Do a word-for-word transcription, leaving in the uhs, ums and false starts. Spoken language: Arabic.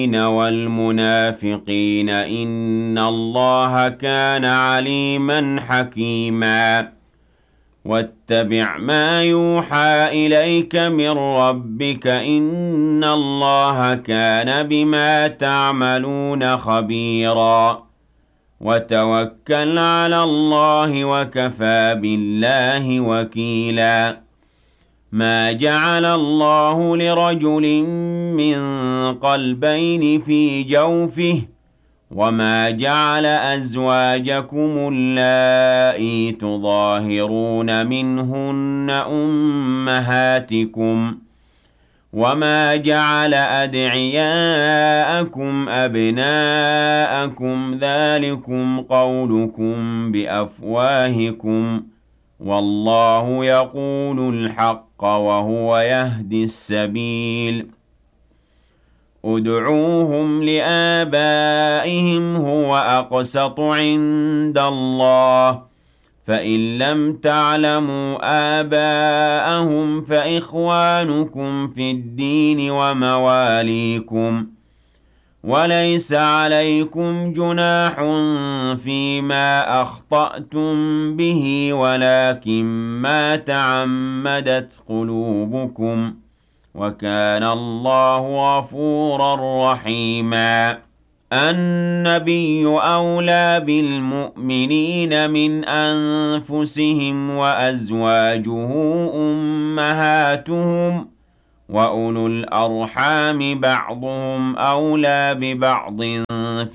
والمنافقين إن الله كان عليما حكيما واتبع ما يوحى إليك من ربك إن الله كان بما تعملون خبيرا وتوكل على الله وكفى بالله وكيلا ما جعل الله لرجل من قلبين في جوفه وما جعل أزواجكم اللائي تظاهرون منهن أمهاتكم وما جعل أدعياءكم أبناءكم ذلكم قولكم بأفواهكم والله يقول الحق وهو يهدي السبيل ادعوهم لآبائهم هو أقسط عند الله فإن لم تعلموا آباءهم فإخوانكم في الدين ومواليكم وليس عليكم جناح فيما أخطأتم به ولكن ما تعمدت قلوبكم وكان الله غفورا رحيما النبي أولى بالمؤمنين من أنفسهم وأزواجه أمهاتهم وأولو الأرحام بعضهم أولى ببعض